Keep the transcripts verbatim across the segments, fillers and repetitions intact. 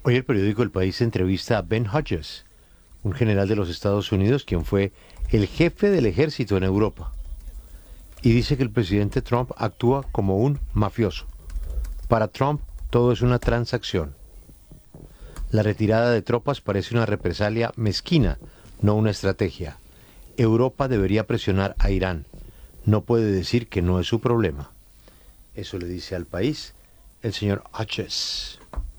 Hoy el periódico El País entrevista a Ben Hodges, un general de los Estados Unidos, quien fue el jefe del ejército en Europa. Y dice que el presidente Trump actúa como un mafioso. Para Trump, todo es una transacción. La retirada de tropas parece una represalia mezquina, no una estrategia. Europa debería presionar a Irán. No puede decir que no es su problema. Eso le dice al País el señor Hodges.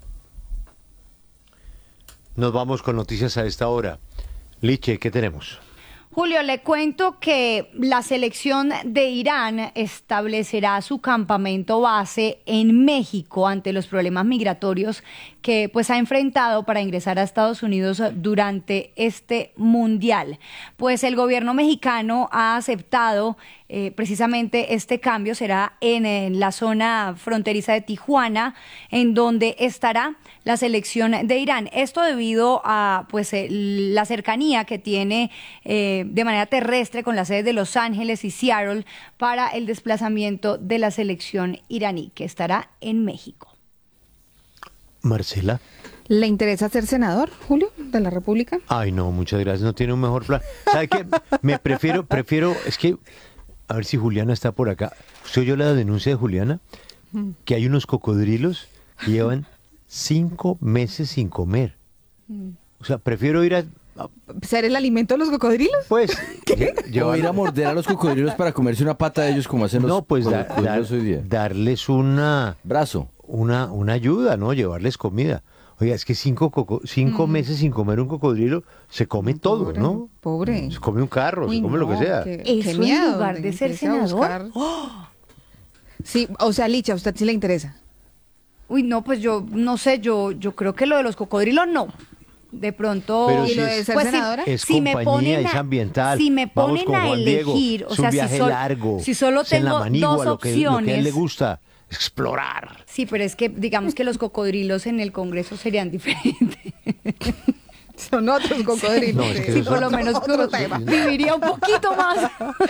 Nos vamos con noticias a esta hora. Liche, ¿qué tenemos? Julio, le cuento que la selección de Irán establecerá su campamento base en México ante los problemas migratorios que pues ha enfrentado para ingresar a Estados Unidos durante este mundial. Pues el gobierno mexicano ha aceptado eh, precisamente este cambio, será en, en la zona fronteriza de Tijuana, en donde estará la selección de Irán. Esto debido a pues eh, la cercanía que tiene eh, de manera terrestre con las sedes de Los Ángeles y Seattle para el desplazamiento de la selección iraní, que estará en México. Marcela. ¿Le interesa ser senador, Julio, de la República? Ay, no, muchas gracias, no tiene un mejor plan. ¿Sabe qué? Me prefiero, prefiero, es que, a ver si Juliana está por acá. ¿Usted oyó la denuncia de Juliana? Que hay unos cocodrilos que llevan cinco meses sin comer. O sea, prefiero ir a... ¿Ser el alimento de los cocodrilos? Pues, yo ir a morder a los cocodrilos para comerse una pata de ellos como hacen los no, pues da, cocodrilos dar, hoy día. Darles una... Brazo. Una, una ayuda, ¿no? Llevarles comida. Oiga, es que cinco, coco, cinco mm. meses sin comer un cocodrilo, se come pobre, todo, ¿no? Pobre. Se come un carro, Uy, se come no, lo que sea. Qué, Eso qué miedo, en lugar de ser senador. ¡Oh! Sí, o sea, Licha, ¿a usted sí le interesa? Uy, no, pues yo no sé, yo, yo creo que lo de los cocodrilos no. De pronto, pero ¿y si lo de ser pues senadora? Es si compañía, me ponen a, es ambiental. Si me Vamos ponen con a Juan elegir, Diego, o sea, un viaje si, sol, largo, si solo tengo en la manigua, dos lo que, opciones. lo que a él le gusta, explorar. Sí, pero es que digamos que los cocodrilos en el Congreso serían diferentes. Son otros cocodrilos. No, es que sí, eso por lo menos otro tema. Viviría un poquito más.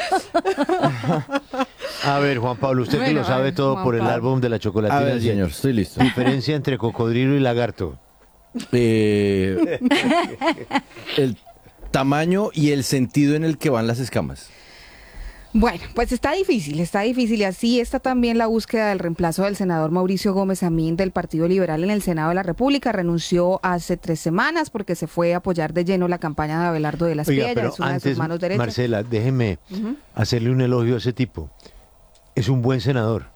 A ver, Juan Pablo, usted Bueno, que lo sabe ver, todo Juan por el Pablo. álbum de la chocolatina. A ver, señor, estoy listo. Diferencia entre cocodrilo y lagarto. Eh, el tamaño y el sentido en el que van las escamas. Bueno, pues está difícil, está difícil y así está también la búsqueda del reemplazo del senador Mauricio Gómez Amín del Partido Liberal en el Senado de la República. Renunció hace tres semanas porque se fue a apoyar de lleno la campaña de Abelardo de las Oiga, Piedras, pero es una antes, de sus manos derechas. Marcela, déjeme Uh-huh. hacerle un elogio a ese tipo. Es un buen senador.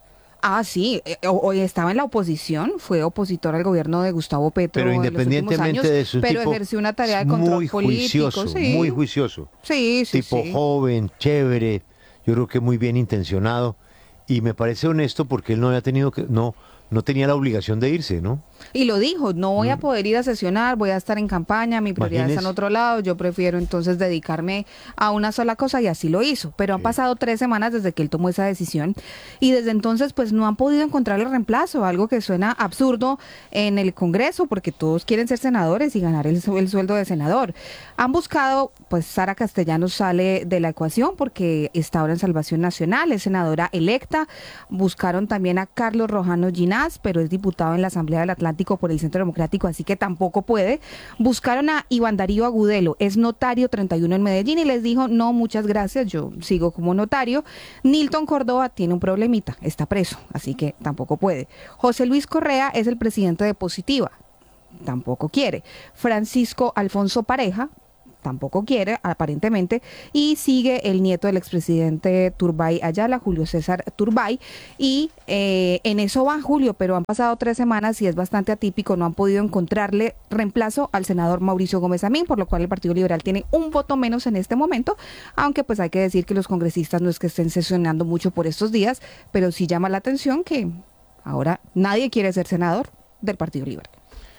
Ah, sí, eh, hoy estaba en la oposición, fue opositor al gobierno de Gustavo Petro Pero en los últimos independientemente años, de su pero tipo, ejerció una tarea de control muy político. juicioso, Sí. muy juicioso. Sí, sí, Tipo sí. joven, chévere, yo creo que muy bien intencionado y me parece honesto porque él no había tenido que, no, no tenía la obligación de irse, ¿no? Y lo dijo, no voy a poder ir a sesionar, voy a estar en campaña, mi prioridad Imagínese. está en otro lado, yo prefiero entonces dedicarme a una sola cosa y así lo hizo. Pero han Sí. pasado tres semanas desde que él tomó esa decisión y desde entonces pues no han podido encontrar el reemplazo, algo que suena absurdo en el Congreso porque todos quieren ser senadores y ganar el, su- el sueldo de senador. Han buscado, pues Sara Castellanos sale de la ecuación porque está ahora en Salvación Nacional, es senadora electa. Buscaron también a Carlos Rojano Ginás, pero es diputado en la Asamblea del Atlántico por el Centro Democrático, así que tampoco puede. Buscaron a Iván Darío Agudelo, es notario treinta y uno en Medellín y les dijo, no, muchas gracias, yo sigo como notario. Nilton Córdoba tiene un problemita, está preso, así que tampoco puede. José Luis Correa es el presidente de Positiva, tampoco quiere. Francisco Alfonso Pareja tampoco quiere, aparentemente, y sigue el nieto del expresidente Turbay Ayala, Julio César Turbay, y eh, en eso va Julio, pero han pasado tres semanas y es bastante atípico, no han podido encontrarle reemplazo al senador Mauricio Gómez Amín, por lo cual el Partido Liberal tiene un voto menos en este momento, aunque pues hay que decir que los congresistas no es que estén sesionando mucho por estos días, pero sí llama la atención que ahora nadie quiere ser senador del Partido Liberal.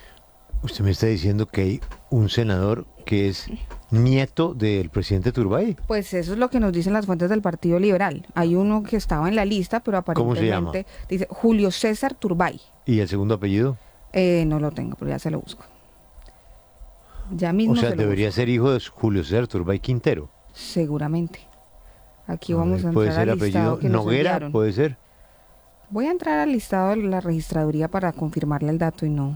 Usted me está diciendo que hay un senador que es nieto del presidente Turbay. Pues eso es lo que nos dicen las fuentes del Partido Liberal. Hay uno que estaba en la lista, pero ¿Cómo se llama? aparentemente dice Julio César Turbay. ¿Y el segundo apellido? Eh, no lo tengo, pero ya se lo busco. Ya mismo O sea, se lo debería busco. ser hijo de Julio César Turbay Quintero. Seguramente. Aquí A vamos ver, a puede entrar ser al listado apellido que nos Noguera, enviaron. puede ser. Voy a entrar al listado de la registraduría para confirmarle el dato y no.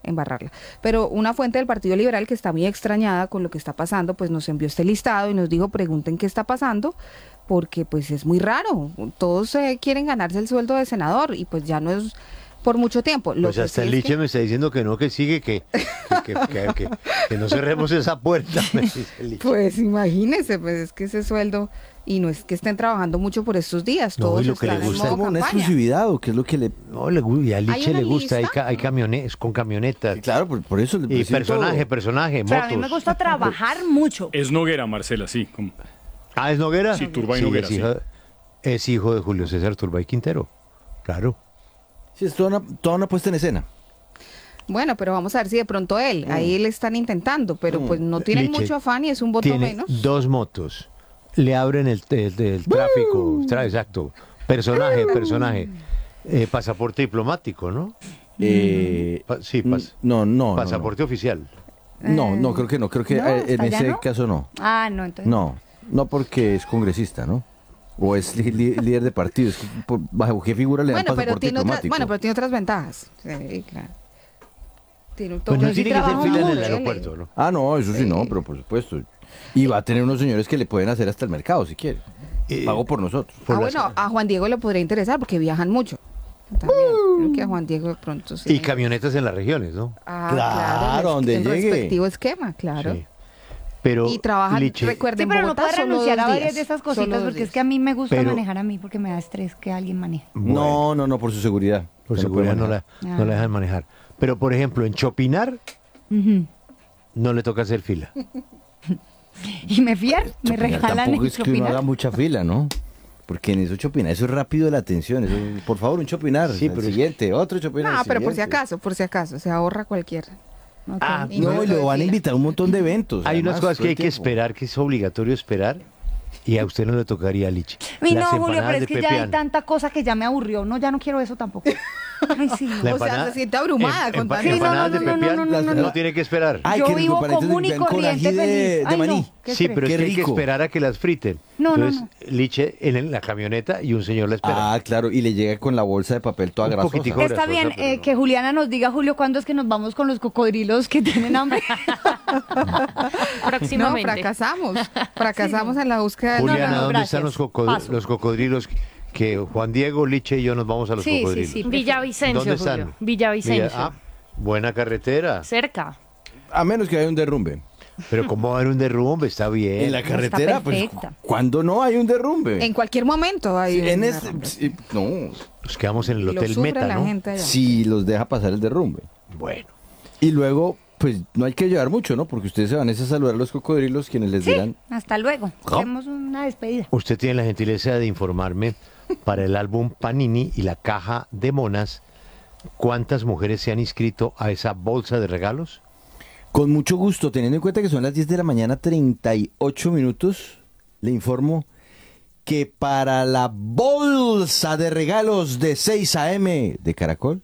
embarrarla. Pero una fuente del Partido Liberal que está muy extrañada con lo que está pasando, pues nos envió este listado y nos dijo, pregunten qué está pasando, porque pues es muy raro. Todos eh, quieren ganarse el sueldo de senador y pues ya no es por mucho tiempo. Lo Pues que hasta sí el es Liche que- me está diciendo que no, que sigue, que, que, que, que- que- que no cerremos esa puerta. me dice el Liche. Pues imagínese, pues es que ese sueldo, y no es que estén trabajando mucho por estos días, No, todos y lo que le están en gusta- modo como una campaña. exclusividad o qué es lo que le... No, le, gu- y al ¿Hay Liche una le gusta, hay, lista? ca- hay camionetas, con camionetas. Claro, por, por eso le Y presento- personaje, personaje, Pero a motos. mí me gusta trabajar mucho. Es Noguera, Marcela, sí. como- Ah, ¿es Noguera? Sí, Turbay Noguera, es, hijo, es hijo de Julio César Turbay Quintero. Claro. Sí, es toda una, toda una puesta en escena. Bueno, pero vamos a ver si de pronto él, ahí le están intentando, pero pues no tienen Liche mucho afán y es un voto Tiene menos. dos motos. Le abren el, el- el tráfico. Tra- exacto. Personaje, personaje. Eh, pasaporte diplomático, ¿no? Eh, Pa- sí, n- pas- no, no, no, pasaporte oficial. No, no, creo que no. Creo que no, eh, en ¿hasta allá ese no? caso no. Ah, no, entonces. No, no porque es congresista, ¿no? O es li- li- líder de partido. Es que por- ¿bajo qué figura le dan Bueno, pero pasaporte tiene otras, diplomático? bueno, pero tiene otras ventajas. Sí, claro. Tiene un Pues no todo- sí tiene que ser trabajo fila en el modelo. aeropuerto, ¿no? Ah, no, eso sí, no, pero por supuesto. Y va a tener unos señores que le pueden hacer hasta el mercado, si quiere. Eh, Pago por nosotros. por Ah, las- bueno, a Juan Diego le podría interesar porque viajan mucho. También. Creo que a Juan Diego de pronto sí. Y camionetas en las regiones, ¿no? Ah, Claro, el, donde el llegue. respectivo esquema, claro. Sí. Pero Y trabajan, Liche, recuerden, Sí, pero no Bogotá puede solo renunciar dos a varias días, de esas solo cositas dos porque días. es que a mí me gusta Pero- manejar a mí porque me da estrés que alguien maneje. bueno, No, no, no, por su seguridad. por Usted no puede seguridad no la, manejar. no Ah. la dejan manejar. Pero, por ejemplo, en Chopinar Ujú. no le toca hacer fila. Y me fían, me Chopinar regalan tampoco el es que uno chopinar. haga mucha fila, ¿no? Porque en eso chopinar, eso es rápido de la atención. Eso, por favor, un chopinar. Sí, al pero es- siguiente, otro chopinar. No, al pero por si siguiente. acaso, por si acaso, se ahorra cualquiera. Ok. Ah, Y No, no y lo lo van a fila. invitar a un montón de eventos. Hay unas además, cosas todo que el hay que tiempo. esperar, que es obligatorio esperar, y a usted no le tocaría, Liche. Uy, Las no, Julio, empanadas pero es de que ya hay pepián. tanta cosa que ya me aburrió. No, ya no quiero eso tampoco. Ay, sí. La O sea, empanada- se siente abrumada em- con empa- tanto. Sí, no, empanadas no, de no, no, pepián, no, no, las- no, no no. tiene que esperar. Ay, Yo qué vivo rico, común y palitos de pepián con corriente ají de- feliz. de Ay, maní. no, qué Sí, estrés. pero es Qué que hay que rico. esperar a que las friten. No, no, Entonces, Liche en el- la camioneta y un señor la espera. Ah, claro, y le llega con la bolsa de papel toda Un grasosa. poquitico. Está Grasosa, bien pero eh, no. que Juliana nos diga, Julio, cuándo es que nos vamos con los cocodrilos que tienen hambre. No, Próximamente. fracasamos. Fracasamos en la búsqueda de Juliana, no, no, ¿dónde gracias. están los, cocod- Paso. los cocodrilos? Que Juan Diego, Liche y yo nos vamos a los Sí, sí, cocodrilos. sí. Villavicencio, ¿Dónde Julio. están? Villavicencio. Villa- ah, buena carretera. Cerca. A menos que haya un derrumbe. Pero ¿cómo va a haber un derrumbe? Está bien. En la carretera, pues, perfecta. ¿cuándo no hay un derrumbe? En cualquier momento hay Sí, en un este, derrumbe. sí, no, Nos quedamos en el Lo Hotel sufre Meta, la ¿no? gente allá. si los deja pasar el derrumbe. Bueno. Y luego, pues no hay que llevar mucho, ¿no? Porque ustedes se van a saludar a los cocodrilos, quienes les Sí, dirán, hasta luego. ¿Cómo? Hacemos una despedida. Usted tiene la gentileza de informarme para el álbum Panini y la caja de monas, ¿cuántas mujeres se han inscrito a esa bolsa de regalos? con mucho gusto, teniendo en cuenta que son las diez de la mañana, treinta y ocho minutos, le informo que para la bolsa de regalos de seis a eme de Caracol,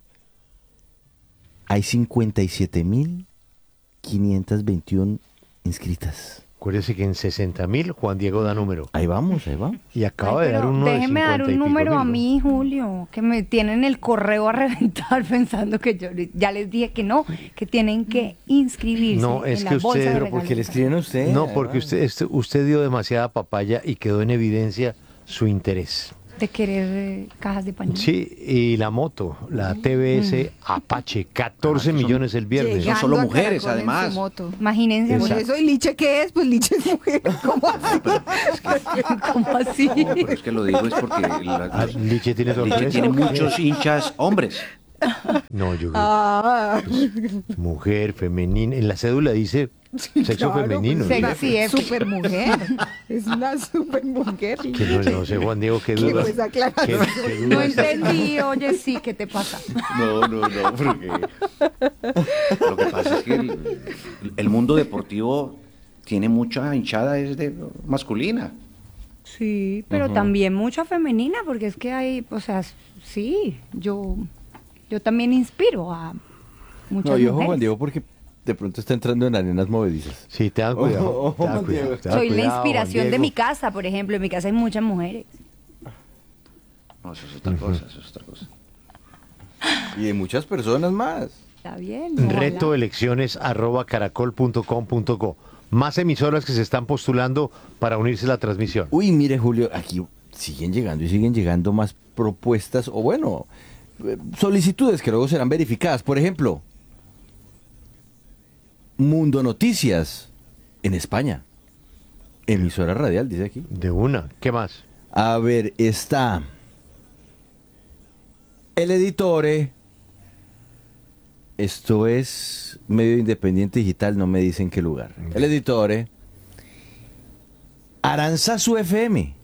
hay cincuenta y siete mil quinientas veintiuno inscritas. Acuérdese que en sesenta mil Juan Diego da número. Ahí vamos, ahí vamos. Y acaba Ay, de dar pero uno de déjeme dar cincuenta y un pico número mil, a ¿no? mí, Julio, que me tienen el correo a reventar pensando que yo ya les dije que no, que tienen que inscribirse No, es en que la bolsa usted- de pero regalos. Porque le escriben a usted. No, porque usted, este- usted dio demasiada papaya y quedó en evidencia su interés. De querer eh, cajas de panini. Sí, y la moto, la T V S Apache, catorce millones el viernes. Llegando solo a mujeres, Caracol en además. su moto. Imagínense, Por Exacto. eso, ¿y Liche qué es? Pues Liche es mujer. ¿Cómo así? ¿cómo así? No, pero es que lo digo es porque la- Ah, Liche tiene Liche sorpresa. tiene muchos hinchas hombres. No, yo Ah, mujer, femenina. En la cédula dice sexo claro, femenino. pues, ¿no? es Sexy una F. super mujer. Es una super mujer. Que no, no sé, Juan Diego, qué ¿Qué duda. pues aclarar? qué- qué No duda. entendí, oye, sí, ¿qué te pasa? No, no, no, porque lo que pasa es que el, el mundo deportivo tiene mucha hinchada es de masculina. Sí, pero también mucha femenina, porque es que hay, o sea, sí, yo, yo también inspiro a muchas No, y ojo, mujeres. Juan Diego, porque de pronto está entrando en arenas movedizas. Sí, tengan cuidado. Ojo, tengan Juan cuidado, Diego. tengan Soy la cuidado, inspiración Juan de Diego. mi casa, por ejemplo. En mi casa hay muchas mujeres. No, eso es otra cosa, eso es otra cosa. Y de muchas personas más. Está bien. ojalá. Retoelecciones arroba caracol punto com punto co. Más emisoras que se están postulando para unirse a la transmisión. Uy, mire, Julio, aquí siguen llegando y siguen llegando más propuestas, o bueno, eh, solicitudes que luego serán verificadas. Por ejemplo, Mundo Noticias en España. Emisora radial, dice aquí. De una. ¿Qué más? A ver, está El Editore. Esto es medio independiente digital, no me dicen qué lugar. El Editore. Aranzazu F M.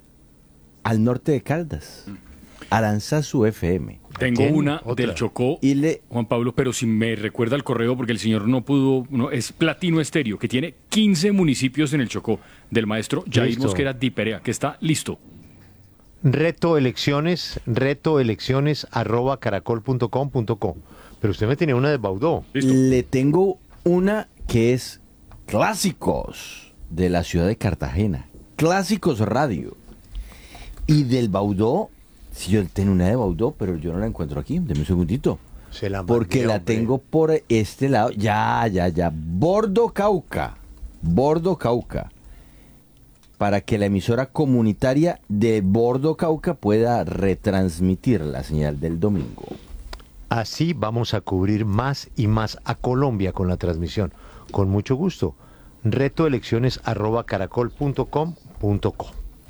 Al norte de Caldas. Aranzazu F M. Tengo ¿Quién? una Otra. del Chocó, Y le... Juan Pablo, pero si me recuerda el correo, porque el señor no pudo, no, es Platino Estéreo, que tiene quince municipios en el Chocó, del maestro Jair Listo. Mosquera Diperea, que está listo. Retoelecciones, retoelecciones arroba caracol punto com punto co. Pero usted me tenía una de Baudó. Listo. Le tengo una que es Clásicos de la ciudad de Cartagena. Clásicos Radio. Y del Baudó, si yo tengo una de Baudó, pero yo no la encuentro aquí. Deme un segundito. Se la mandé, Porque la hombre. tengo por este lado. Ya, ya, ya. Bordo Cauca. Bordo Cauca. Para que la emisora comunitaria de Bordo Cauca pueda retransmitir la señal del domingo. Así vamos a cubrir más y más a Colombia con la transmisión. Con mucho gusto. Retoelecciones arroba caracol punto com punto co.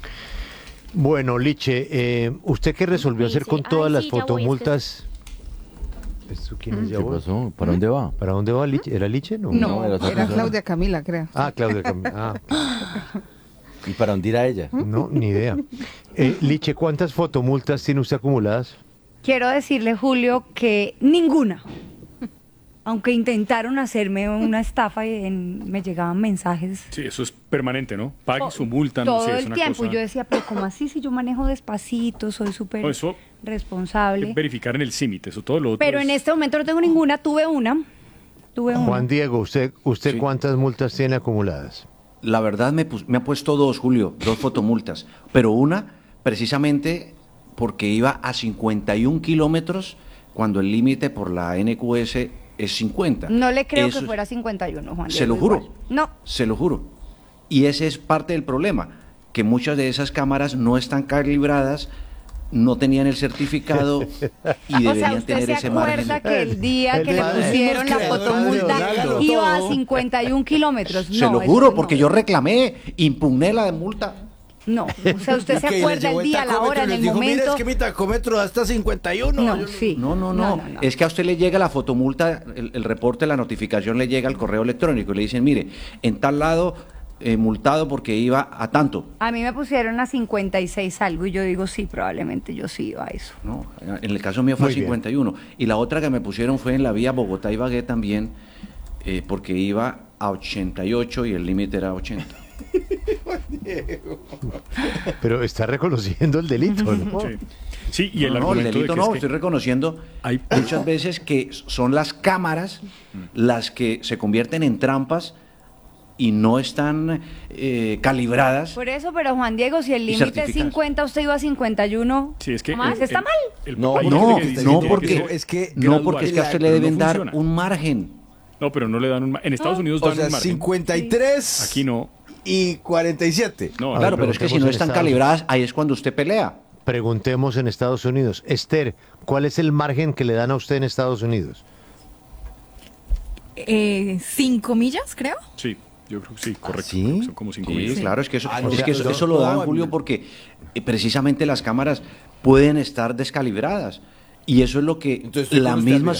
Bueno, Liche, eh, ¿usted qué resolvió hacer Dice, con todas "Ay, las sí, ya voy, fotomultas? ¿Esto quién es? Ya ¿Qué voy. pasó? ¿Para dónde va? ¿Para dónde va Liche? ¿Era Liche? No. No, No, era otra era persona. Claudia Camila, creo. Ah, Claudia Camila. Ah, ¿Y para dónde irá ella? no, ni idea. Eh, Liche, ¿cuántas fotomultas tiene usted acumuladas? Quiero decirle, Julio, que ninguna. Aunque intentaron hacerme una estafa y en- me llegaban mensajes Sí, eso es permanente, ¿no? Pague su multa, no todo sé, es el una tiempo. cosa- Yo decía, pero ¿cómo así? Si yo manejo despacito, soy súper No, eso- responsable. Verificar en el CIMIT, eso todo lo otro Pero es- en este momento no tengo ninguna, tuve una. Tuve una. Juan Diego, ¿usted, usted Sí. cuántas multas tiene acumuladas? La verdad me, pus- me ha puesto dos, Julio, dos fotomultas, pero una precisamente porque iba a cincuenta y un kilómetros cuando el límite por la N Q S es cincuenta. No le creo Eso que es- fuera cincuenta y uno, Juan Se Diego, lo juro. igual. No. Se lo juro. Y ese es parte del problema, que muchas de esas cámaras no están calibradas, no tenían el certificado y O deberían sea, ¿usted tener se ese acuerda margen. que el día que le El- pusieron la creadores de fotomulta Ronaldo. iba a Todo. cincuenta y un kilómetros? Se No, lo eso juro, no. porque yo reclamé, impugné la multa. No, o sea, ¿usted se ¿Y qué? ¿Y les acuerda llevó el día, la tacómetro hora, y en les el dijo, momento? Mira, es que mi tacómetro da hasta cincuenta y uno. No, Yo- sí. No, no, no, Es que a usted le llega la fotomulta, el, el reporte, la notificación le llega al correo electrónico y le dicen, mire, en tal lado eh, multado porque iba a tanto. A mí me pusieron a cincuenta y seis algo y yo digo, sí, probablemente yo sí iba a eso. No, en el caso mío fue Muy a bien. cincuenta y uno. Y la otra que me pusieron fue en la vía Bogotá-Ibagué también, eh, porque iba a ochenta y ocho y el límite era ochenta. Pero está reconociendo el delito, ¿no? Sí. Sí, y el no, no, el argumento de delito que no, es que- estoy reconociendo Hay- muchas veces que son las cámaras las que se convierten en trampas y no están eh, calibradas. Por eso, pero Juan Diego, si el Y límite es certificadas. cincuenta, usted iba a cincuenta y uno. Sí, es que ¿Más? el- ¿Está el- mal? el No, país No, tiene que- no, tiene porque, ser es que- no, porque es que a usted le gradual, deben pero no dar funciona. un margen. No, pero no le dan un ma- En Estados Unidos dan O sea, un margen. cincuenta y tres Aquí no. y cuarenta y siete. No, A Claro, ver, pero es que si preguntemos no en están Estados- calibradas, ahí es cuando usted pelea. Preguntemos en Estados Unidos. Esther, ¿cuál es el margen que le dan a usted en Estados Unidos? Eh, cinco millas, creo. Sí, yo creo que sí, correcto. ¿sí? creo que Son como cinco Sí, millas. claro, es que eso, Ah, no, es o que sea, eso, no, eso lo dan, no, Julio, no. porque eh, precisamente las cámaras pueden estar descalibradas. Y eso es lo que Entonces, ¿usted la cómo está, misma mira?